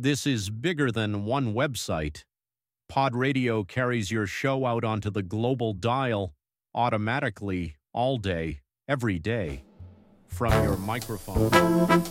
This is bigger than one website. Pod Radio carries your show out onto the global dial automatically all day, every day, from your microphone.